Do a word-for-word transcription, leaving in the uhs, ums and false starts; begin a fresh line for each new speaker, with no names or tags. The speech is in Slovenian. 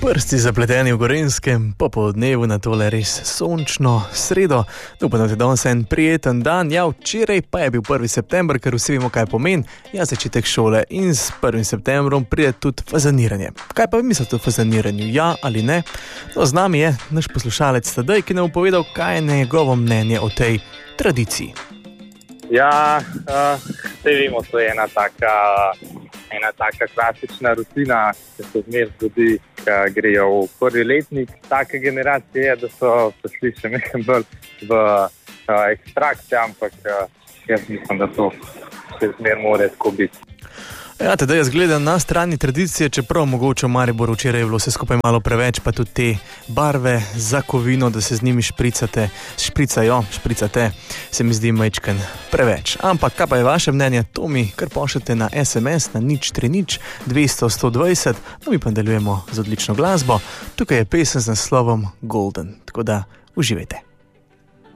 Prsti zapleteni v Gorenjskem, popoldnevu na tole res sončno sredo. Upam, da je danes en prijeten dan. Ja, včeraj pa je bil prvi september, ker vsi vemo, kaj pomeni. Ja, začetek šole in s prvim septembrom pride tudi fazaniranje. Kaj pa vi mislite o fazaniranju, ja ali ne? No, z nami je naš poslušalec Tadej, ki nam bo povedal, kaj je njegovo mnenje o tej tradiciji.
Ja, uh, vse vemo, to je ena taka, ena taka klasična rutina, ki se zmer zgodi, ki grejo v prvi letnik. Take generacije je, da so prišli še nekaj bolj v uh, ekstrakcije, ampak uh, jaz mislim, da to še zmer more tako biti.
Ja, teda jaz gledam na strani tradicije, čeprav mogoče v Mariboru včeraj je bilo vse skupaj malo preveč, pa tudi te barve za kovino, da se z njimi špricate, špricajo, špricate, se mi zdi majčken preveč. Ampak kaj pa je vaše mnenje, to mi kar pošljete na es em es na nič tri nič dvesto sto dvajset, no mi pa nadaljujemo z odlično glasbo. Tukaj je pesem z naslovom Golden, tako da uživajte.